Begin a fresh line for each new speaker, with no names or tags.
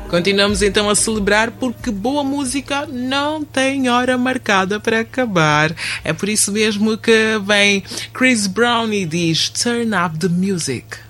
Continuamos então a celebrar porque boa música não tem hora marcada para acabar. É por isso mesmo que vem Chris Brown e diz Turn Up the Music.